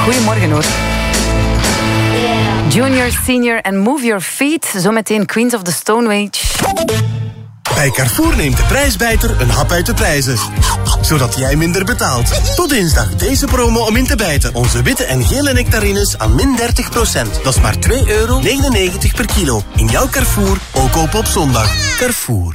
Goedemorgen hoor. Junior, Senior en Move Your Feet. Zometeen Queens of the Stone Age. Bij Carrefour neemt de prijsbijter een hap uit de prijzen. Zodat jij minder betaalt. Tot dinsdag deze promo om in te bijten. Onze witte en gele nectarines aan min 30%. Dat is maar €2,99 per kilo. In jouw Carrefour, ook koop op zondag. Carrefour.